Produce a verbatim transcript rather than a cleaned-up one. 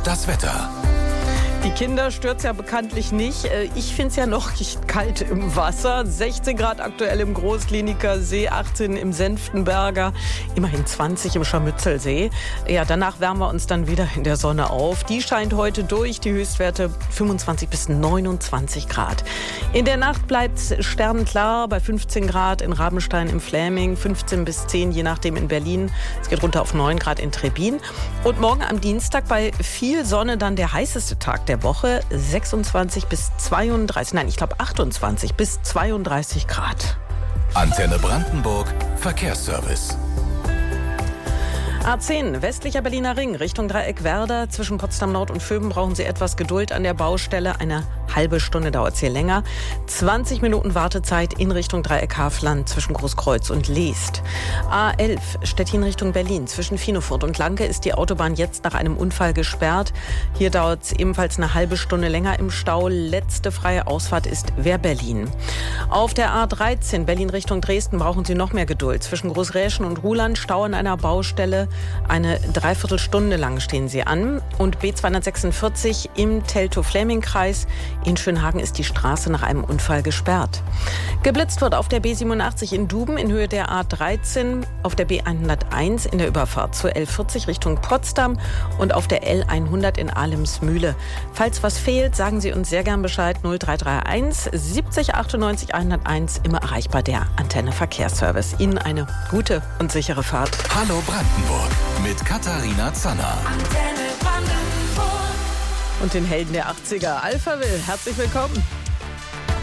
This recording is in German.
das Wetter. Die Kinder stört's ja bekanntlich nicht. Ich finde es ja noch nicht kalt im Wasser. sechzehn Grad aktuell im Großkliniker See, achtzehn im Senftenberger, immerhin zwanzig im Scharmützelsee. Ja, danach wärmen wir uns dann wieder in der Sonne auf. Die scheint heute durch, die Höchstwerte fünfundzwanzig bis neunundzwanzig Grad. In der Nacht bleibt es sternklar bei fünfzehn Grad in Rabenstein im Fläming, fünfzehn bis zehn je nachdem in Berlin. Es geht runter auf neun Grad in Trebbin. Und morgen am Dienstag bei viel Sonne dann der heißeste Tag der Woche, sechsundzwanzig bis zweiunddreißig, nein, ich glaube achtundzwanzig bis zweiunddreißig Grad. Antenne Brandenburg, Verkehrsservice. A zehn, westlicher Berliner Ring, Richtung Dreieck-Werder. Zwischen Potsdam Nord und Vöben brauchen Sie etwas Geduld an der Baustelle. Eine halbe Stunde dauert es hier länger. zwanzig Minuten Wartezeit in Richtung Dreieck-Hafland zwischen Großkreuz und Leest. A elf, Stettin Richtung Berlin. Zwischen Finofurt und Lanke ist die Autobahn jetzt nach einem Unfall gesperrt. Hier dauert es ebenfalls eine halbe Stunde länger im Stau. Letzte freie Ausfahrt ist Wehr-Berlin. Auf der A dreizehn, Berlin Richtung Dresden, brauchen Sie noch mehr Geduld. Zwischen Großräschen und Ruhland, Stau an einer Baustelle. Eine Dreiviertelstunde lang stehen Sie an. Und B zweihundertsechsundvierzig im Teltow-Fläming-Kreis. In Schönhagen ist die Straße nach einem Unfall gesperrt. Geblitzt wird auf der B siebenundachtzig in Duben in Höhe der A dreizehn, auf der B hunderteins in der Überfahrt zur L vierzig Richtung Potsdam und auf der L hundert in Ahlemsmühle. Falls was fehlt, sagen Sie uns sehr gern Bescheid. null drei drei eins siebzig achtundneunzig hunderteins, immer erreichbar der Antenne Verkehrsservice. Ihnen eine gute und sichere Fahrt. Hallo Brandenburg mit Katharina Zanner. Und den Helden der achtziger, Alphaville. Herzlich willkommen.